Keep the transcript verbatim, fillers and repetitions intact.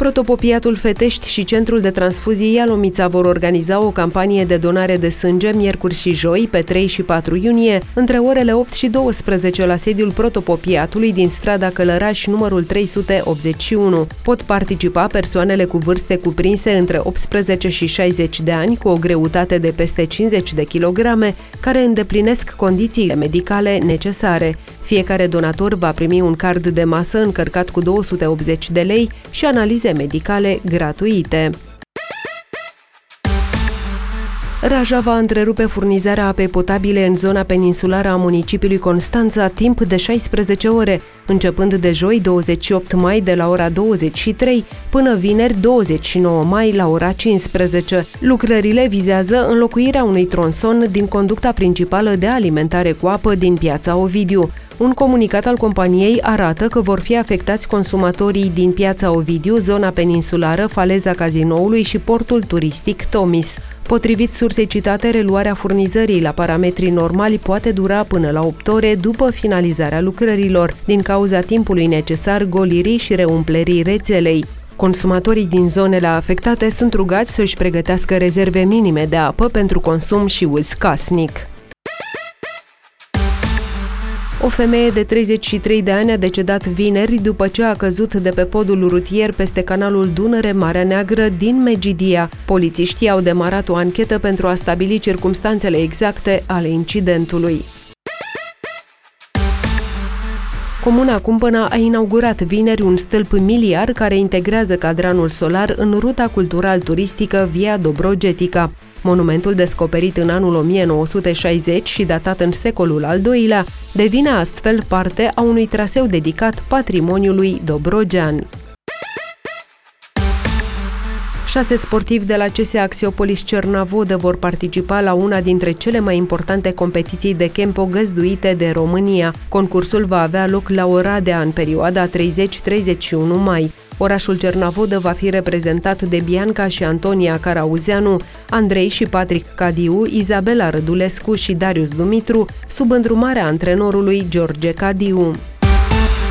Protopopiatul Fetești și Centrul de Transfuzii Ialomița vor organiza o campanie de donare de sânge miercuri și joi, pe trei și patru iunie, între orele opt și douăsprezece la sediul Protopopiatului din strada Călăraș, numărul trei sute optzeci și unu. Pot participa persoanele cu vârste cuprinse între optsprezece și șaizeci de ani, cu o greutate de peste cincizeci de kilograme, care îndeplinesc condițiile medicale necesare. Fiecare donator va primi un card de masă încărcat cu două sute optzeci de lei și analize medicale gratuite. Raja va întrerupe furnizarea apei potabile în zona peninsulară a municipiului Constanța timp de șaisprezece ore, începând de joi douăzeci și opt mai de la ora douăzeci și trei până vineri douăzeci și nouă mai la ora cincisprezece. Lucrările vizează înlocuirea unui tronson din conducta principală de alimentare cu apă din piața Ovidiu. Un comunicat al companiei arată că vor fi afectați consumatorii din piața Ovidiu, zona peninsulară, faleza Cazinoului și portul turistic Tomis. Potrivit sursei citate, reluarea furnizării la parametri normali poate dura până la opt ore după finalizarea lucrărilor, din cauza timpului necesar golirii și reumplerii rețelei. Consumatorii din zonele afectate sunt rugați să-și pregătească rezerve minime de apă pentru consum și uz casnic. O femeie de treizeci și trei de ani a decedat vineri după ce a căzut de pe podul rutier peste canalul Dunăre-Marea Neagră din Megidia. Polițiștii au demarat o anchetă pentru a stabili circumstanțele exacte ale incidentului. Comuna Cumpăna a inaugurat vineri un stâlp miliar care integrează cadranul solar în ruta cultural-turistică Via Dobrogetica. Monumentul, descoperit în anul o mie nouă sute șaizeci și datat în secolul al doilea, devine astfel parte a unui traseu dedicat patrimoniului dobrogean. Șase sportivi de la C S Axiopolis Cernavodă vor participa la una dintre cele mai importante competiții de kempo găzduite de România. Concursul va avea loc la Oradea în perioada treizeci treizeci și unu mai. Orașul Cernavodă va fi reprezentat de Bianca și Antonia Carauzeanu, Andrei și Patrick Cadiu, Izabela Rădulescu și Darius Dumitru, sub îndrumarea antrenorului George Cadiu.